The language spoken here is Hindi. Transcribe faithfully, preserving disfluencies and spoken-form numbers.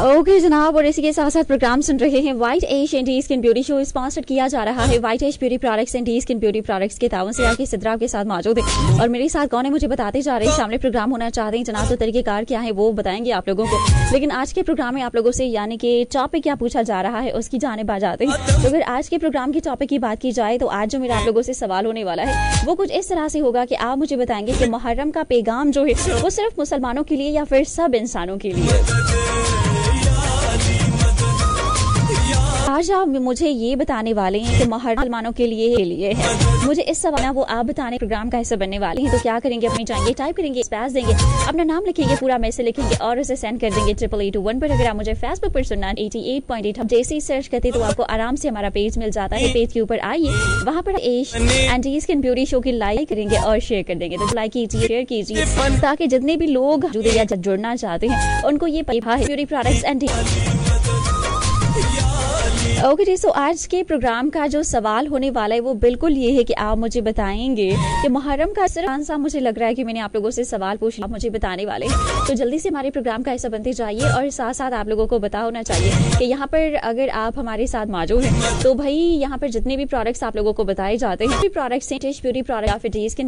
ओके जनाब, और इसी के साथ साथ प्रोग्राम सुन रहे हैं white ash and D skin beauty show sponsor किया जा रहा है white ash beauty products and D skin beauty products के तावन से आके सिद्रा के साथ मौजूद है और मेरे साथ कौन है मुझे बताते जा रहे हैं। सामने प्रोग्राम होना चाहते हैं जनाब, तो तरीकेकार क्या है वो बताएंगे आप लोगों को। लेकिन आज के प्रोग्राम में आप लोगों से यानी कि टॉपिक क्या पूछा जा रहा है उसकी जानिब आ जाते हैं। तो अगर आज के प्रोग्राम की टॉपिक की बात की जाए तो आज जो मेरा आप लोगों से सवाल होने वाला है वो कुछ इस तरह से होगा कि आप मुझे बताएंगे कि मुहर्रम का पैगाम जो है वो सिर्फ मुसलमानों के लिए या फिर सब इंसानों के लिए। आज आप मुझे ये बताने वाले हैं कि मुहर्रम मुसलमानों के लिए के लिए है। मुझे इस सवाल वो आप बताने प्रोग्राम का हिस्सा बनने वाले हैं। तो क्या करेंगे, अपनी जाएंगे टाइप करेंगे, स्पेस देंगे, अपना नाम लिखेंगे, पूरा मैसेज लिखेंगे और उसे सेंड कर देंगे ट्रिपल एट टू वन पर। अगर आप मुझे फेसबुक पर सुनना एटी एट पॉइंट एट हम जैसे ही सर्च करते तो आपको आराम से हमारा पेज मिल जाता है। पेज के ऊपर आइए, वहाँ पर एश and D skin beauty show की लाइक करेंगे और शेयर कर देंगे। तो लाइक कीजिए, शेयर कीजिए ताकि जितने भी लोग जुड़े या जुड़ना चाहते हैं उनको ये ब्यूटी प्रोडक्ट्स एंड ओके जी। सो आज के प्रोग्राम का जो सवाल होने वाला है वो बिल्कुल ये है कि आप मुझे बताएंगे कि मुहर्रम का सिर्फ सा मुझे लग रहा है कि मैंने आप लोगों से सवाल पूछा, आप मुझे बताने वाले हैं। तो जल्दी से हमारे प्रोग्राम का हिस्सा बनते जाइए और साथ साथ आप लोगों को पता होना चाहिए कि यहाँ पर अगर आप हमारे साथ मौजूद हैं तो भाई यहाँ पर जितने भी प्रोडक्ट्स आप लोगों को बताए जाते हैं प्रोडक्ट्स ब्यूटी प्रोडक्ट या फिर स्किन